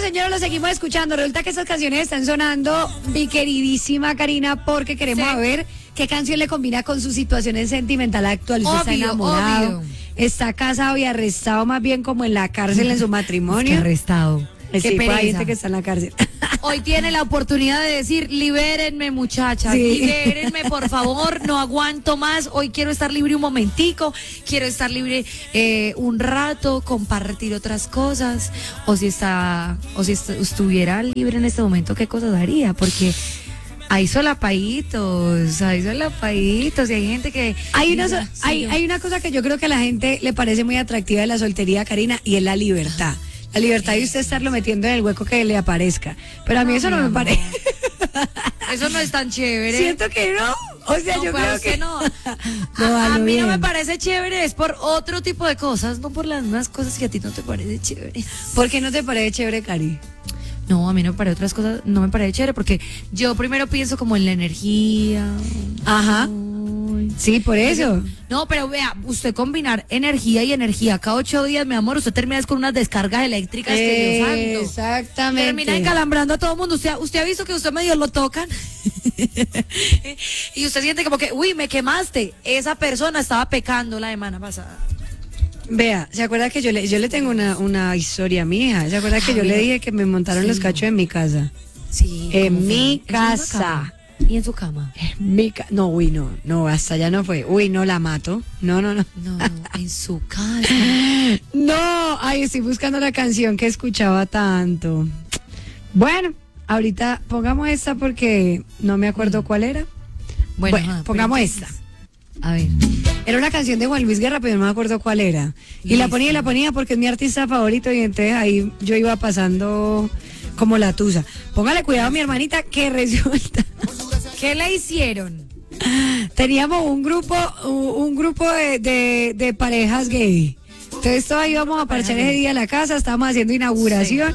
señores, lo seguimos escuchando. Resulta que esas canciones están sonando, mi queridísima Karina, porque queremos saber qué canción le combina con su situación sentimental actual. Usted está enamorado, está casado y arrestado, más bien como en la cárcel en su matrimonio. Es que arrestado. Sí, Qué pereza. hay gente que está en la cárcel. Hoy tiene la oportunidad de decir, libérenme, muchachas, libérenme, por favor, no aguanto más, hoy quiero estar libre un momentico, quiero estar libre un rato, compartir otras cosas, o si estuviera libre en este momento, ¿qué cosas haría? Porque hay solapaditos, y hay gente que... Hay una cosa que yo creo que a la gente le parece muy atractiva de la soltería, Karina, y es la libertad. La libertad de usted estarlo metiendo en el hueco que le aparezca. Pero a mí eso no me parece. Eso no es tan chévere. Siento que no. O sea, No, yo creo que no. No, a mí bien. no me parece chévere, es por otro tipo de cosas, no por las mismas cosas que a ti no te parece chévere. ¿Por qué no te parece chévere, Cari? No, a mí no me parece otras cosas, no me parece chévere porque yo primero pienso como en la energía. Ajá. Sí, por eso. No, pero vea, usted combinar energía y energía cada 8 días, mi amor, usted termina con unas descargas eléctricas que Dios santo. Exactamente. Termina encalambrando a todo el mundo. Usted ha visto que usted medio lo tocan y usted siente como que, uy, me quemaste. Esa persona estaba pecando la semana pasada. Vea, ¿se acuerda que yo le tengo una historia a mi hija? ¿Se acuerda que yo le dije que me montaron los cachos en mi casa? Sí. En mi casa. ¿Y en su cama? No, uy, no, hasta allá no fue. Uy, no, la mato. No. No, en su casa. No, ay, estoy buscando la canción que escuchaba tanto. Bueno, ahorita pongamos esta porque no me acuerdo cuál era. Bueno, pongamos esta. A ver. Era una canción de Juan Luis Guerra, pero no me acuerdo cuál era. Y la ponía porque es mi artista favorito y entonces ahí yo iba pasando como la tusa. Póngale cuidado a mi hermanita que resulta. ¿Qué le hicieron? Teníamos un grupo de parejas gay. Entonces todos íbamos a parchar ese día a la casa, estábamos haciendo inauguración.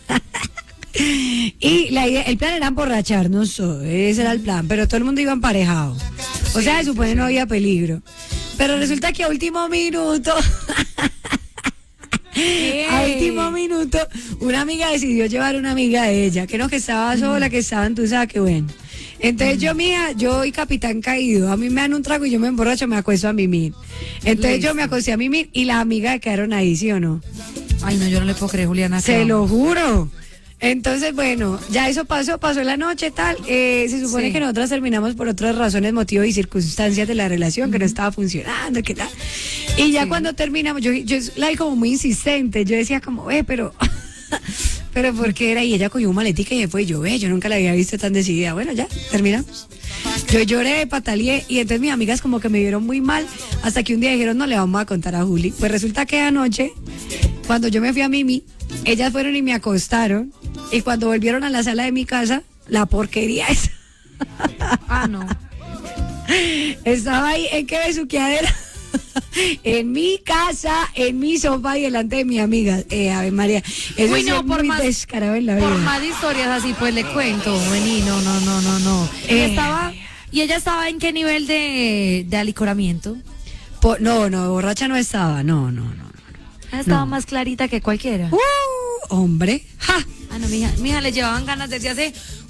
Y el plan era emborracharnos, ese era el plan, pero todo el mundo iba emparejado. O sea, se supone no había peligro. Pero resulta que a último minuto, una amiga decidió llevar una amiga de ella, que no, que estaba sola, que estaban, tú sabes, que bueno. Entonces yo y capitán caído, a mí me dan un trago y yo me emborracho, me acuesto a mimir. Entonces yo me acosté a mimir y las amigas quedaron ahí, ¿sí o no? Ay, no, yo no le puedo creer, Juliana. Se lo juro. Entonces, bueno, ya eso pasó la noche, tal. Se supone que nosotras terminamos por otras razones, motivos y circunstancias de la relación, que no estaba funcionando, ¿qué tal? Y ya cuando terminamos, yo la vi como muy insistente, yo decía como, pero ¿por qué era? Y ella cogió un maletica y se fue, yo nunca la había visto tan decidida. Bueno, ya, terminamos. Yo lloré, pataleé, y entonces mis amigas como que me vieron muy mal, hasta que un día dijeron, no le vamos a contar a Juli. Pues resulta que anoche, cuando yo me fui a Mimi, ellas fueron y me acostaron, y cuando volvieron a la sala de mi casa, la porquería esa. No. Estaba ahí, ¿en qué besuqueadera? En mi casa, en mi sofá y delante de mi amiga. Ave María, eso es muy descarado en la vida. Por más historias así, pues le cuento, vení, no. ¿Y ella estaba en qué nivel de alicoramiento? No, borracha no estaba, no. Ella estaba más clarita que cualquiera. Hombre, ¡ja! No, mija, le llevaban ganas desde hace...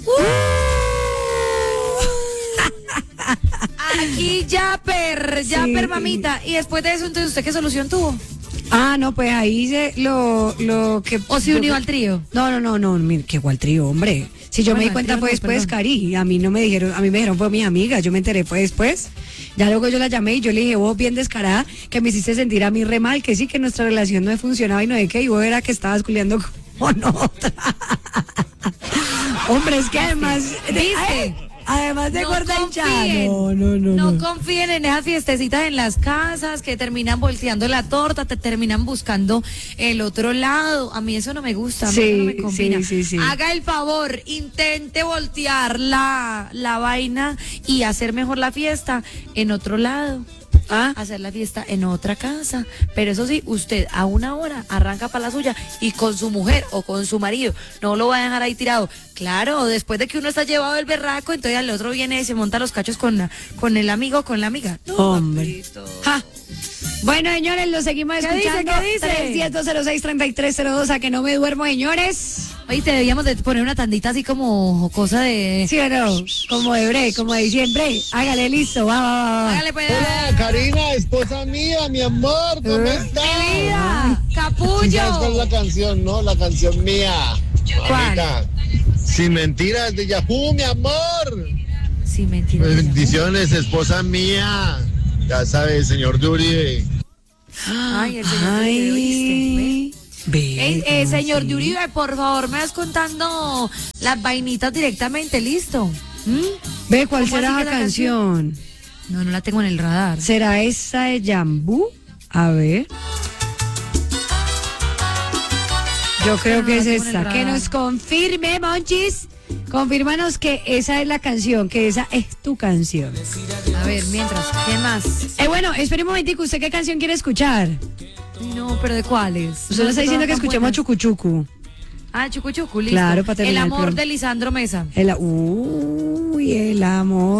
Aquí Yapper, mamita. Y después de eso, entonces, ¿usted qué solución tuvo? No, pues ahí hice lo que... ¿O se unió al trío? No, mire, que igual trío, hombre. Si yo me di cuenta fue después, Cari. A mí me dijeron fue mi amiga, yo me enteré fue después. Ya luego yo la llamé y yo le dije, vos bien descarada, que me hiciste sentir a mí re mal, que sí, que nuestra relación no funcionaba y no de qué, y vos era que estabas culiando con otra. Hombre, es que además... Además de gorda hinchada. No confíen en esas fiestecitas en las casas que terminan volteando la torta, te terminan buscando el otro lado. A mí eso no me gusta, a mí eso no me combina. Sí. Haga el favor, intente voltear la vaina y hacer mejor la fiesta en otro lado. Hacer la fiesta en otra casa, pero eso sí, usted a una hora arranca para la suya y con su mujer o con su marido, no lo va a dejar ahí tirado. Claro, después de que uno está llevado el berraco, entonces al otro viene y se monta los cachos con el amigo o con la amiga. No, hombre. Bueno, señores, lo seguimos escuchando. ¿Qué dice? 310-206-3302, a que no me duermo, señores. Oye, te debíamos de poner una tandita así como cosa de... ¿Sí o no? Como de break, como de diciembre. Hágale, listo, va. Hágale, pues. Hola, Karina, esposa mía, mi amor, ¿cómo estás? ¡Mi vida! Sí, ¡Capullo! ¿sabes cuál es la canción, no? La canción mía. ¿Cuál? Mamita. Sin mentiras de Yahoo, mi amor. Sí, mentira. Bendiciones, esposa mía. Ya sabes, señor Yuri. Ay, el señor Uribe, ¿oíste? Ve, Señor sí. Uribe, por favor, me vas contando las vainitas directamente, ¿listo? Ve, ¿cuál ¿Cómo será así la que la canción? No la tengo en el radar. ¿Será esa de Yambú? A ver. Yo creo no que la es tengo en el esta. Que radar. nos confirme, Monchis. Confírmanos que esa es la canción, que esa es tu canción. A ver, mientras, ¿quién más? Bueno, espere un momentico, ¿usted qué canción quiere escuchar? No, pero ¿de cuáles? Usted nos está diciendo que escuchemos Chucuchucu. Ah, Chucu Chucu, listo. Claro, para terminar El el amor programa. de Lisandro Mesa. Uy, el amor.